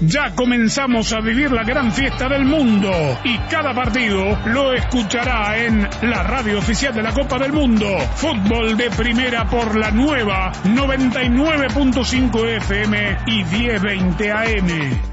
Ya comenzamos a vivir la gran fiesta del mundo y cada partido lo escuchará en la radio oficial de la Copa del Mundo. Fútbol de primera por la nueva 99.5 FM y 1020 AM.